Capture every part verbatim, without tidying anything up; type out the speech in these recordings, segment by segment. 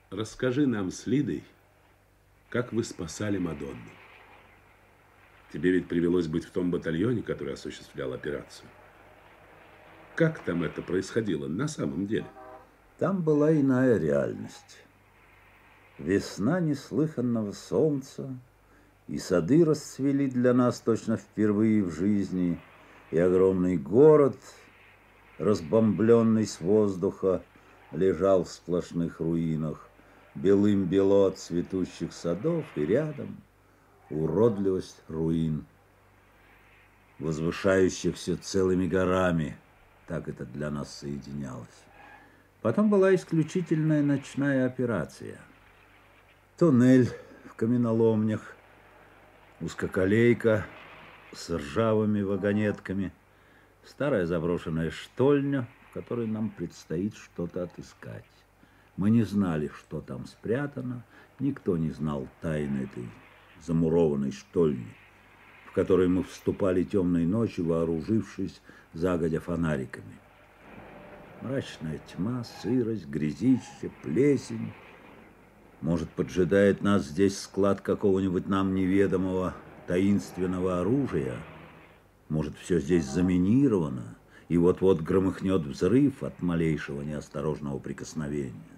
Расскажи нам с Лидой, как вы спасали Мадонну. Тебе ведь привелось быть в том батальоне, который осуществлял операцию. Как там это происходило на самом деле? Там была иная реальность. Весна неслыханного солнца, и сады расцвели для нас точно впервые в жизни, и огромный город, разбомбленный с воздуха, лежал в сплошных руинах, белым-бело от цветущих садов, и рядом уродливость руин, возвышающихся целыми горами. Так это для нас соединялось. Потом была исключительная ночная операция. Туннель в каменоломнях, узкоколейка с ржавыми вагонетками, старая заброшенная штольня, в которой нам предстоит что-то отыскать. Мы не знали, что там спрятано, никто не знал тайны этой замурованной штольни, в которой мы вступали темной ночью, вооружившись загодя фонариками. Мрачная тьма, сырость, грязище, плесень. Может, поджидает нас здесь склад какого-нибудь нам неведомого таинственного оружия? Может, все здесь заминировано, и вот-вот громыхнет взрыв от малейшего неосторожного прикосновения?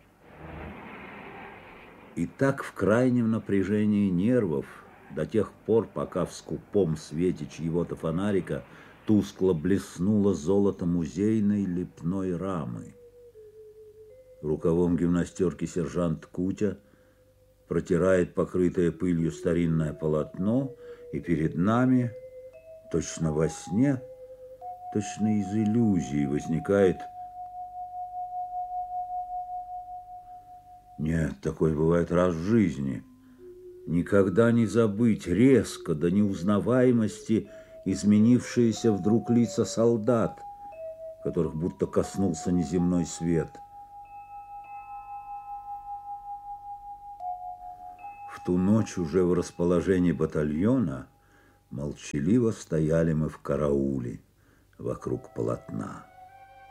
И так в крайнем напряжении нервов до тех пор, пока в скупом свете чьего-то фонарика тускло блеснуло золото музейной лепной рамы. Рукавом гимнастерки сержант Кутя протирает покрытое пылью старинное полотно, и перед нами, точно во сне, точно из иллюзии возникает... Нет, такое бывает раз в жизни. Никогда не забыть резко до неузнаваемости изменившиеся вдруг лица солдат, которых будто коснулся неземной свет. В ту ночь уже в расположении батальона молчаливо стояли мы в карауле вокруг полотна.